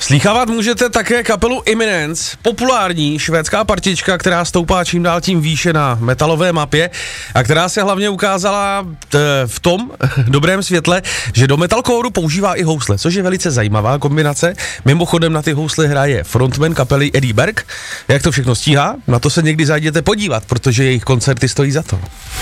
Slýchávat můžete také kapelu Imminence, populární švédská partička, která stoupá čím dál tím výše na metalové mapě a která se hlavně ukázala v tom dobrém světle, že do metalcoreu používá i housle, což je velice zajímavá kombinace. Mimochodem na ty housle hraje frontman kapely Eddie Berg. Jak to všechno stíhá? Na to se někdy zajděte podívat, protože jejich koncerty stojí za to.